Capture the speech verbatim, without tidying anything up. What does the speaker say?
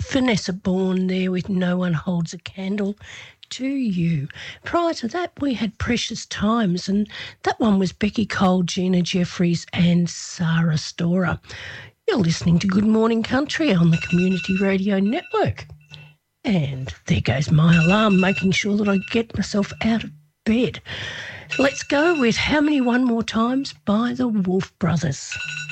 Vanessa Bourne there with No One Holds a Candle to You. Prior to that, we had Precious Times, and that one was Becky Cole, Gina Jeffries and Sarah Storer. You're listening to Good Morning Country on the Community Radio Network. And there goes my alarm, making sure that I get myself out of bed. Let's go with How Many One More Times by the Wolf Brothers.